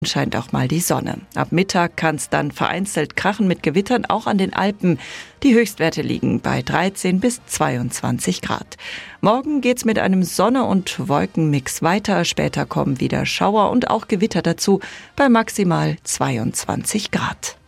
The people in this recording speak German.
scheint auch mal die Sonne. Ab Mittag kann es dann vereinzelt krachen mit Gewittern, auch an den Alpen. Die Höchstwerte liegen bei 13 bis 22 Grad. Morgen geht's mit einem Sonne- und Wolkenmix weiter. Später kommen wieder Schauer und auch Gewitter dazu bei maximal 22 Grad.